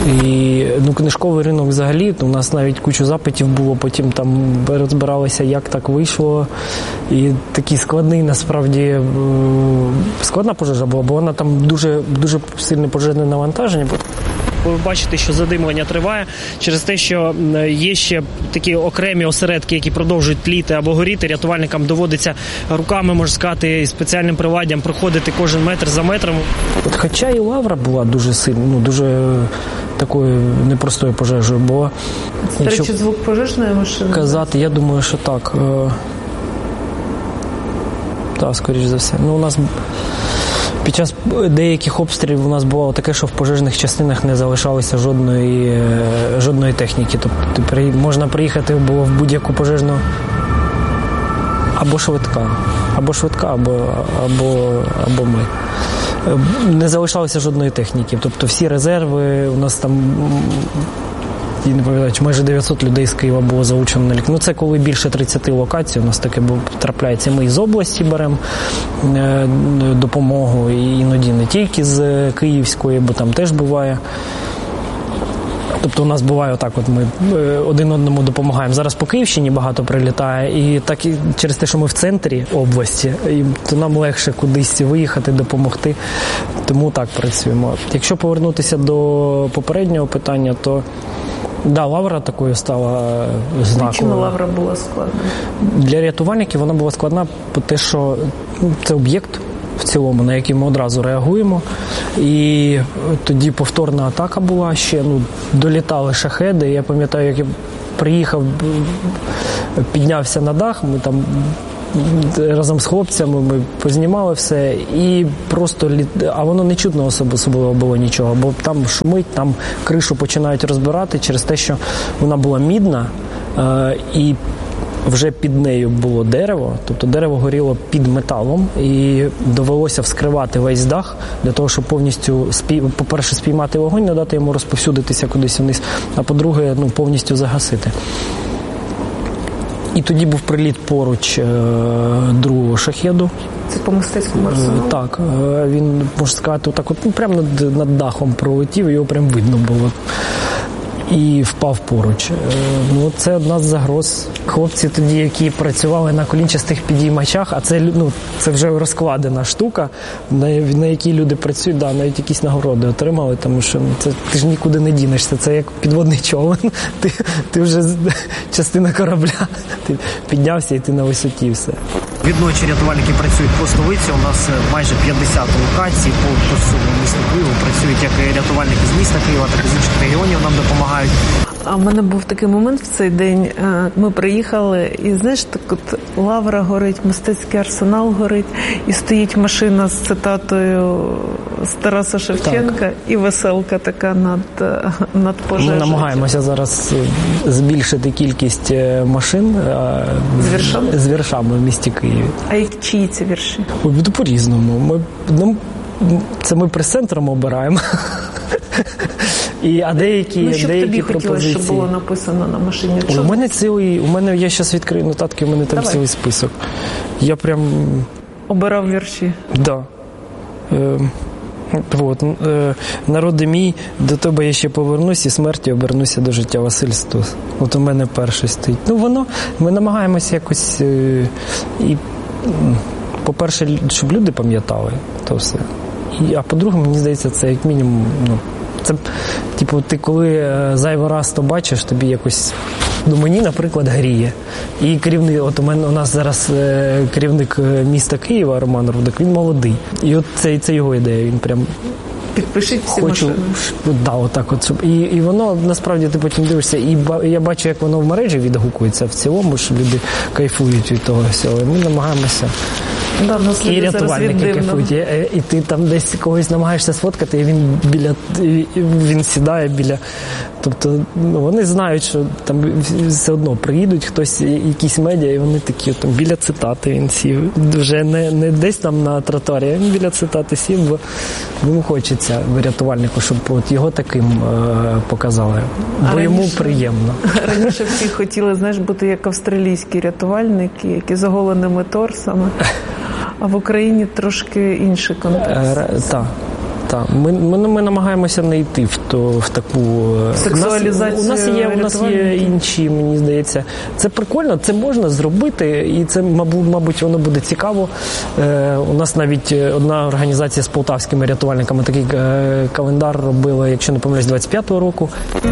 І книжковий ринок взагалі, у нас навіть кучу запитів було, потім там розбиралися, як так вийшло. І такий складний, насправді, складна пожежа була, бо вона там дуже, дуже сильне пожежне навантаження. Ви бачите, що задимлення триває через те, що є ще такі окремі осередки, які продовжують тліти або горіти. Рятувальникам доводиться руками, можна сказати, і спеціальним приладдям проходити кожен метр за метром. Хоча і Лавра була дуже сильна, дуже такою непростою пожежею, бо... Це, до речі, звук пожежної машини? Казати, я думаю, що так. Так, скоріш за все. У нас під час деяких обстрілів у нас було таке, що в пожежних частинах не залишалося жодної техніки. Тобто можна приїхати було в будь-яку пожежну або швидка, або ми. Не залишалося жодної техніки. Тобто всі резерви, у нас там, я не пам'ятаю, майже 900 людей з Києва було залучено на лікарню. Це коли більше 30 локацій, у нас таке трапляється. Ми із області беремо допомогу, і іноді не тільки з Київської, бо там теж буває. Тобто у нас буває отак, ми один одному допомагаємо. Зараз по Київщині багато прилітає, і так і через те, що ми в центрі області, то нам легше кудись виїхати, допомогти. Тому так працюємо. Якщо повернутися до попереднього питання, то да, Лавра такою стала знаковою. Чому Лавра була складна? Для рятувальників вона була складна, бо те, що це об'єкт в цілому, на який ми одразу реагуємо. І тоді повторна атака була ще, долітали шахеди. Я пам'ятаю, як я приїхав, піднявся на дах, ми там разом з хлопцями ми познімали все, і просто а воно не чутно особливо було нічого, бо там шумить, там кришу починають розбирати через те, що вона була мідна, і вже під нею було дерево, тобто дерево горіло під металом, і довелося вскривати весь дах для того, щоб повністю, по-перше, спіймати вогонь, не дати йому розповсюдитися кудись вниз, а по-друге, повністю загасити. І тоді був приліт поруч другого шахеду. Це по мистецькому арсеналу? Так, він, можна сказати, прямо над дахом пролетів, його прямо видно було. І впав поруч. Це одна з загроз. Хлопці тоді, які працювали на колінчастих підіймачах, а це вже розкладена штука, на якій люди працюють, навіть якісь нагороди отримали, тому що ти ж нікуди не дінешся, це як підводний човен, ти вже частина корабля, ти піднявся і ти на висоті все. Відночі рятувальники працюють по столиці, у нас майже 50 локацій по всьому місту Києву, працюють як рятувальники з міста Києва, так і з інших регіонів нам допомагають. А в мене був такий момент в цей день, ми приїхали, і знаєш, так от Лавра горить, мистецький арсенал горить, і стоїть машина з цитатою з Тараса Шевченка, так. І веселка така над пожежею. Ми намагаємося зараз збільшити кількість машин з віршами в місті Києві. А чиї це вірші? По-різному. Це ми прес-центром обираємо. А деякі що б тобі хотілося, щоб було написано на машині? У мене я зараз відкрию нотатки, у мене там цілий список. Я прям... Обирав вірші? Так. Народи мій, до тебе я ще повернусь і смерті обернуся до життя. Василь Стус. У мене перший стоїть. Ми намагаємося якось по-перше, щоб люди пам'ятали то все. А по-друге, мені здається, це як мінімум, це, ти коли зайвий раз то бачиш, тобі якось, мені, наприклад, гріє. І керівник, у нас зараз керівник міста Києва, Роман Рудик, він молодий. І це його ідея, він прям... Підпишіть всі машини. І воно, насправді, ти потім дивишся, і я бачу, як воно в мережі відгукується в цілому, що люди кайфують від того всього. І ми намагаємося. І рятувальники кайфують. І ти там десь когось намагаєшся сфоткати, і він сідає біля... Тобто, вони знають, що там все одно приїдуть хтось, якісь медіа, і вони такі, біля цитати він сів. Вже не десь там на тротуарі, а він біля цитати сів, бо йому хочеться рятувальнику, щоб його таким показали. Бо йому приємно. Раніше всі хотіли, бути як австралійські рятувальники, які з оголеними торсами. А в Україні трошки інший контекст. Так. Так. Ми намагаємося не йти в таку сексуалізацію. У нас є інші, мені здається. Це прикольно, це можна зробити, і це, мабуть, воно буде цікаво. У нас навіть одна організація з полтавськими рятувальниками такий календар робила, якщо не помиляюсь, 25-го року.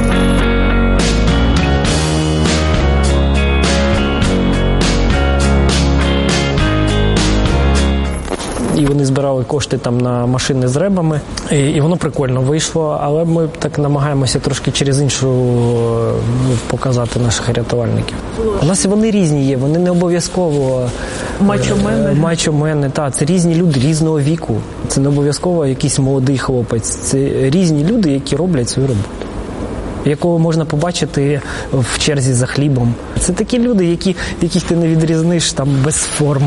І вони збирали кошти там на машини з ребами, і воно прикольно вийшло, але ми так намагаємося трошки через іншу показати наших рятувальників. У нас вони різні є, вони не обов'язково мачо-мени, це різні люди різного віку, це не обов'язково якийсь молодий хлопець, це різні люди, які роблять свою роботу, якого можна побачити в черзі за хлібом. Це такі люди, яких ти не відрізниш там без форми.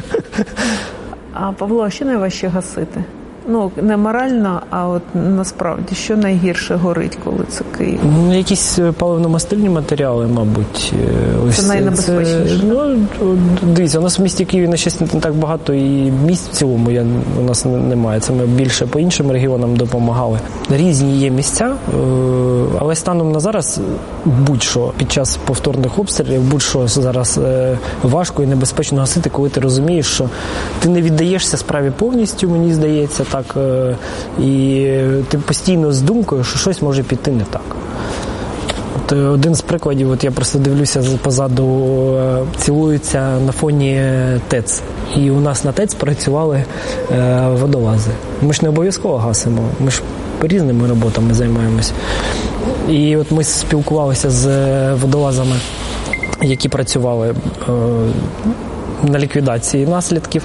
А, Павло, а що найважче гасити? Ну, не морально, а от насправді, що найгірше горить, коли це Київ? Якісь паливно-мастильні матеріали, мабуть. Це найнебезпечніше? Дивіться, у нас в місті Києві, на щастя, не так багато і місць в цілому у нас немає. Це ми більше по іншим регіонам допомагали. Різні є місця, але станом на зараз будь-що під час повторних обстрілів, будь-що зараз важко і небезпечно гасити, коли ти розумієш, що ти не віддаєшся справі повністю, мені здається, так, і ти постійно з думкою, що щось може піти не так. От один з прикладів, от я просто дивлюся позаду, цілуються на фоні ТЕЦ. І у нас на ТЕЦ працювали водолази. Ми ж не обов'язково гасимо, ми ж різними роботами займаємось. І от ми спілкувалися з водолазами, які працювали на ліквідації наслідків.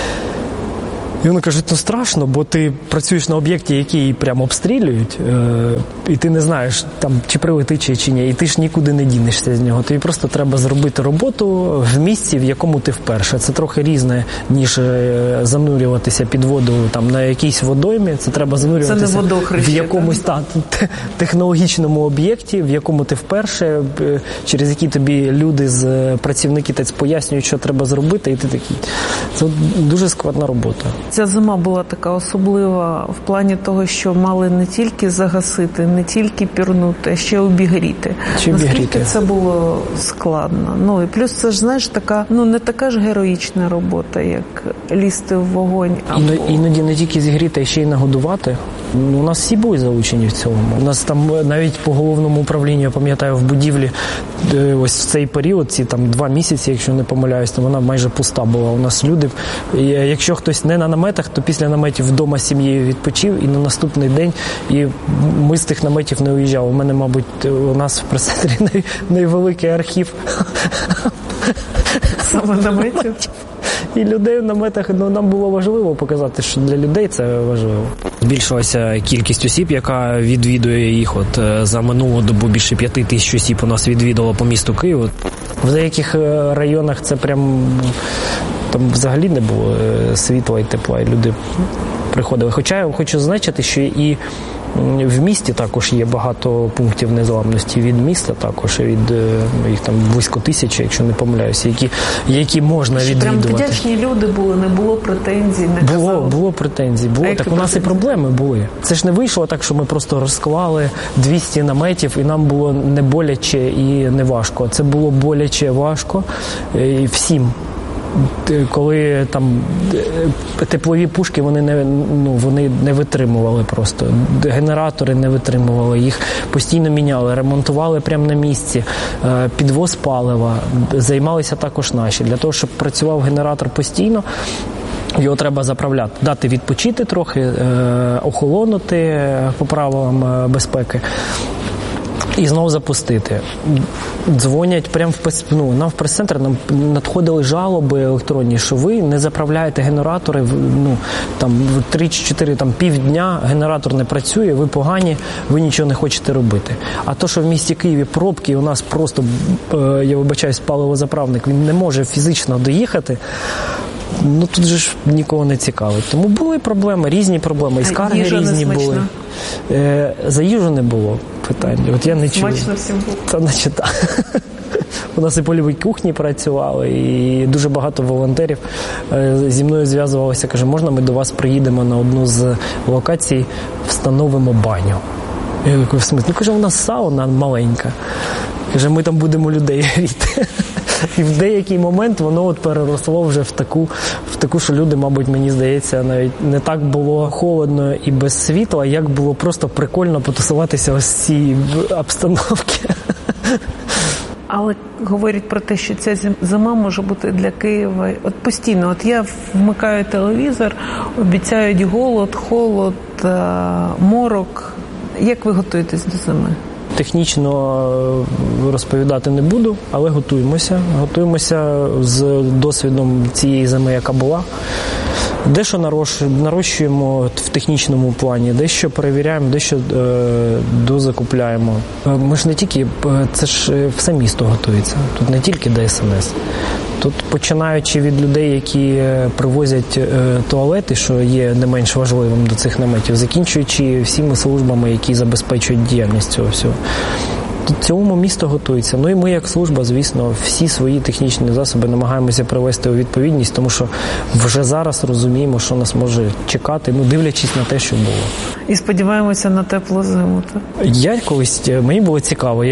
І вони кажуть, страшно, бо ти працюєш на об'єкті, який прямо обстрілюють, і ти не знаєш, там, чи прилетить, чи ні, і ти ж нікуди не дінешся з нього. Тобі просто треба зробити роботу в місці, в якому ти вперше. Це трохи різне, ніж занурюватися під воду там, на якійсь водоймі. Це треба занурюватися в якомусь технологічному об'єкті, в якому ти вперше, через які тобі люди з працівники ТЕЦ пояснюють, що треба зробити, і ти такий. Це дуже складна робота. Ця зима була така особлива в плані того, що мали не тільки загасити, не тільки пірнути, а ще обігріти. Наскільки це було складно? Ну і плюс це ж, знаєш, така, не така ж героїчна робота, як лізти в вогонь. Іноді не тільки зігріти, а ще й нагодувати. У нас всі були залучені в цьому. У нас там навіть по головному управлінню, я пам'ятаю, в будівлі ось в цей період, ці там 2 місяці, якщо не помиляюсь, то вона майже пуста була. У нас люди, якщо хтось не на наметах, то після наметів вдома з сім'єю відпочив і на наступний день, і ми з тих наметів не уїжджали. У мене, мабуть, у нас в прес-центрі найвеликий архів. Саме наметів? І людей в наметах, нам було важливо показати, що для людей це важливо. Збільшилася кількість осіб, яка відвідує їх. От за минулу добу більше 5 тисяч осіб у нас відвідало по місту Києву. В деяких районах це прям там взагалі не було світла і тепла, і люди приходили. Хоча я хочу зазначити, що і в місті також є багато пунктів незламності від міста, також від їх там близько 1000, якщо не помиляюся, які можна відвідувати. Прям вдячні люди були, не було претензій, Було претензій, так у нас і проблеми були. Це ж не вийшло так, що ми просто розклали 200 наметів і нам було не боляче і не важко. Це було боляче, важко і всім. Коли там теплові пушки, вони не витримували просто. Генератори не витримували, їх постійно міняли, ремонтували прямо на місці, підвоз палива, займалися також наші. Для того, щоб працював генератор постійно, його треба заправляти, дати відпочити трохи, охолонути по правилам безпеки. І знову запустити. Дзвонять прямо нам в прес-центр, нам надходили жалоби електронні, що ви не заправляєте генератори, там 3-4, там півдня генератор не працює, ви погані, ви нічого не хочете робити. А то, що в місті Києві пробки, у нас просто, я вибачаюсь, паливозаправник, він не може фізично доїхати, тут же ж нікого не цікавить. Тому були проблеми, різні проблеми, і скарги різні були. За їжу не було питань. От я не чую. Смачно всім було. Та наче так. У нас і польові кухні працювали, і дуже багато волонтерів зі мною зв'язувалися. Каже, можна ми до вас приїдемо на одну з локацій, встановимо баню. Я кажу, в смислі? Каже, у нас сауна маленька. Каже, ми там будемо людей гріти. І в деякий момент воно от переросло вже в таку, що люди, мабуть, мені здається, навіть не так було холодно і без світла, як було просто прикольно потусуватися ось в цій обстановці. Але говорять про те, що ця зима може бути для Києва от постійно. От я вмикаю телевізор, обіцяють голод, холод, морок. Як ви готуєтесь до зими? Технічно розповідати не буду, але готуємося. Готуємося з досвідом цієї зими, яка була. Дещо нарощуємо в технічному плані, дещо перевіряємо, дещо дозакупляємо. Ми ж не тільки, це ж все місто готується, тут не тільки ДСНС. Тут починаючи від людей, які привозять туалети, що є не менш важливим до цих наметів, закінчуючи всіми службами, які забезпечують діяльність цього всього. Тут цілому місто готується. Ну і ми, як служба, звісно, всі свої технічні засоби намагаємося привести у відповідність, тому що вже зараз розуміємо, що нас може чекати, дивлячись на те, що було. І сподіваємося на теплу зиму, так? Мені було цікаво,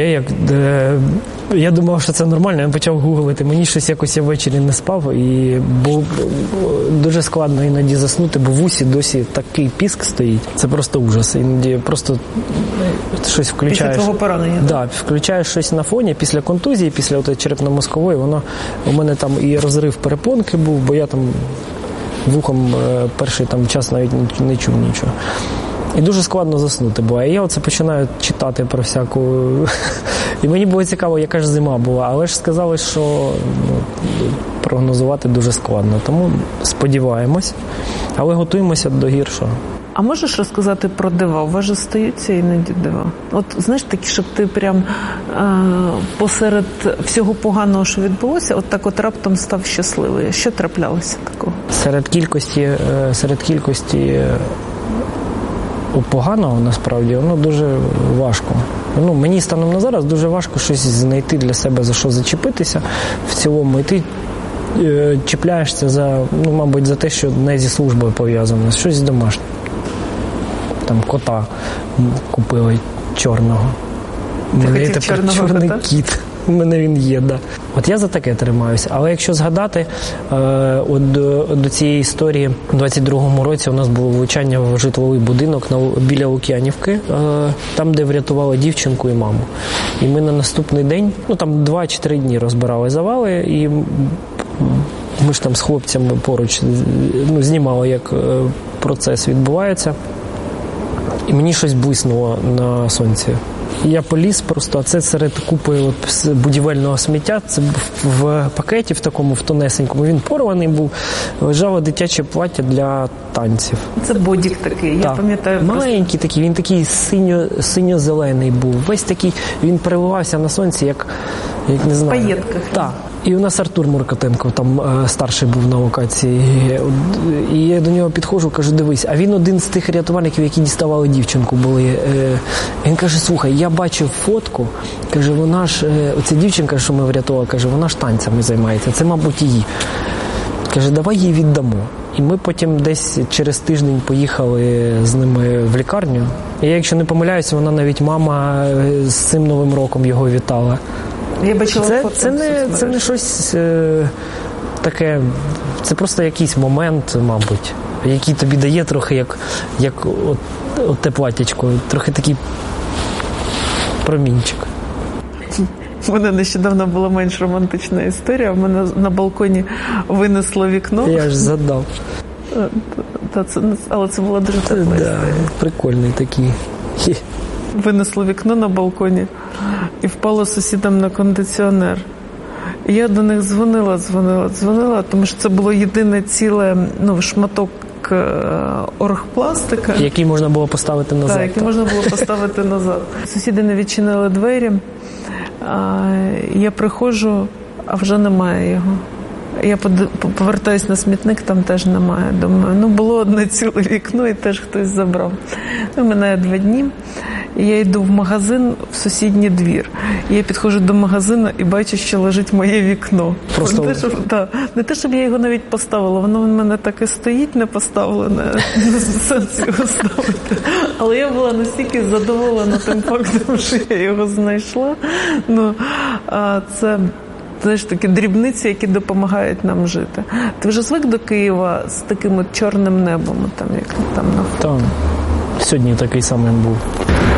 я думав, що це нормально, я почав гуглити, мені щось якось я ввечері не спав, і було дуже складно іноді заснути, бо в усі досі такий піск стоїть, це просто ужас, іноді просто щось включаєш. Після твого поранення? Так, включаєш щось на фоні, після контузії, після черепно-мозкової, у мене там і розрив перепонки був, бо я там вухом перший час навіть не чув нічого. І дуже складно заснути було. І я оце починаю читати про всяку... І мені було цікаво, яка ж зима була. Але ж сказали, що прогнозувати дуже складно. Тому сподіваємось, але готуємося до гіршого. А можеш розказати про дива? У вас же стаються іноді дива. От, знаєш, такі, щоб ти прям посеред всього поганого, що відбулося, от так от раптом став щасливий. Що траплялося такого? Серед кількості поганого, насправді, воно дуже важко. Мені станом на зараз дуже важко щось знайти для себе, за що зачепитися в цілому. І ти чіпляєшся мабуть, за те, що не зі службою пов'язано, щось домашнє. Там кота купили чорного. Ти хотів чорного чорний кота? кіт. У мене він є, да. От я за таке тримаюся. Але якщо згадати, до цієї історії, у 22-му році у нас було влучання в житловий будинок біля Лук'янівки, там, де врятували дівчинку і маму. І ми на наступний день, там 2 чи 3 дні розбирали завали, і ми ж там з хлопцями поруч знімали, як процес відбувається. І мені щось блиснуло на сонці. Я поліз просто, а це серед купи будівельного сміття, це в пакеті в такому, в тонесенькому, він порваний був, лежало дитяче плаття для танців. Це бодік такий, я пам'ятаю. Маленький такий, він такий синьо-зелений був, весь такий, він переливався на сонці, як не знаю. В паєтках. Так. І у нас Артур Муркотенко, там старший був на локації, і я до нього підходжу, кажу, дивись, а він один з тих рятувальників, які діставали дівчинку були. Він каже, слухай, я бачив фотку, каже, вона ж, оця дівчинка, що ми врятували, каже, вона ж танцями займається, це, мабуть, її. Каже, давай їй віддамо. І ми потім десь через тиждень поїхали з ними в лікарню. І якщо не помиляюся, вона навіть мама з цим Новим роком його вітала. Я бачила фото. Це не щось таке, це просто якийсь момент, мабуть, який тобі дає трохи, як от те платячко, трохи такий промінчик. У мене нещодавно була менш романтична історія. В мене на балконі винесло вікно. Я ж задав. Але це була дуже тепла історія. Прикольний такий. Винесло вікно на балконі і впало сусідам на кондиціонер. І я до них дзвонила, тому що це було єдине ціле, шматок оргпластика. Який можна було поставити назад. Так, який можна було поставити назад. Сусіди не відчинили двері. Я приходжу, а вже немає його. Я повертаюсь на смітник, там теж немає. Думаю, було одне ціле вікно і теж хтось забрав. Минає 2 дні. І я йду в магазин в сусідній двір. І я підходжу до магазину і бачу, що лежить моє вікно. Просто... Не те, щоб я його навіть поставила, воно в мене так і стоїть не поставлене, не сенс його ставити. Але я була настільки задоволена тим фактом, що я його знайшла. Це, знаєш, такі дрібниці, які допомагають нам жити. Ти вже звик до Києва з таким от чорним небом, там, як там на фото? Сьогодні такий самий був.